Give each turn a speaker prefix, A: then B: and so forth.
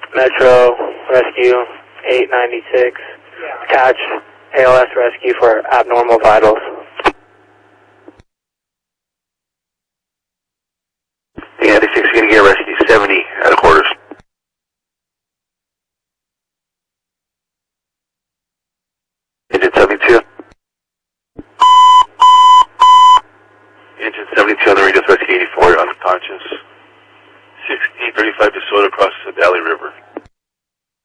A: Metro Rescue 896. Attach ALS Rescue for abnormal vitals.